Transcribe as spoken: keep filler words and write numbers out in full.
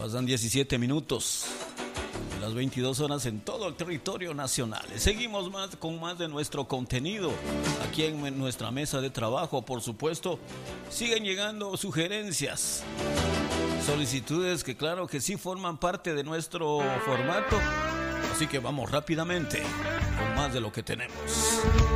Pasan diecisiete minutos de las veintidós horas en todo el territorio nacional. Seguimos más con más de nuestro contenido aquí en nuestra mesa de trabajo. Por supuesto, siguen llegando sugerencias, solicitudes que claro que sí forman parte de nuestro formato. Así que vamos rápidamente con más de lo que tenemos.